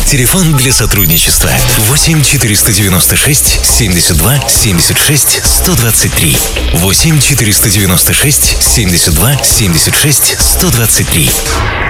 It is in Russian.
Телефон для сотрудничества 8 496 72 76 123. 8 496 72 76 123.